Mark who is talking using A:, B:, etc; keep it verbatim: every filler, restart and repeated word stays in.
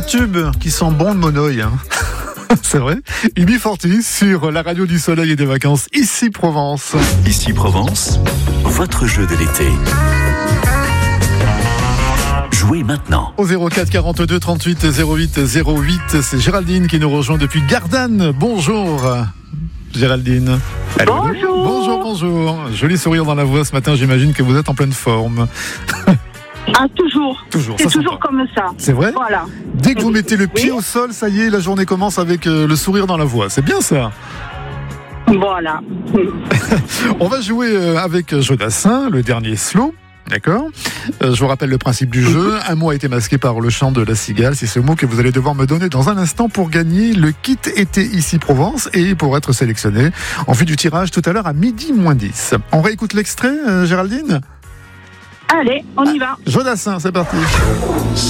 A: tube qui sent bon le monoeil. Hein. C'est vrai. U B quarante sur la radio du soleil et des vacances. Ici Provence.
B: Ici Provence, votre jeu de l'été. Jouez maintenant.
A: Au zéro quatre quarante-deux trente-huit zéro huit zéro huit, c'est Géraldine qui nous rejoint depuis Gardanne. Bonjour Géraldine.
C: Allô. Bonjour.
A: Bonjour, bonjour. Joli sourire dans la voix ce matin, j'imagine que vous êtes en pleine forme.
C: Ah, toujours.
A: Toujours.
C: C'est
A: ça
C: toujours comme ça.
A: C'est vrai ?
C: Voilà.
A: Dès que vous mettez le pied
C: oui.
A: au sol, ça y est, la journée commence avec euh, le sourire dans la voix. C'est bien ça ?
C: Voilà.
A: On va jouer euh, avec Jodassin, le dernier slow. D'accord. Euh, je vous rappelle le principe du jeu. Un mot a été masqué par le chant de la cigale. C'est ce mot que vous allez devoir me donner dans un instant pour gagner le kit été ici Provence et pour être sélectionné en vue du tirage tout à l'heure à midi moins dix. On réécoute l'extrait, euh, Géraldine ?
C: Allez, on y va.
A: Jodassin, c'est parti.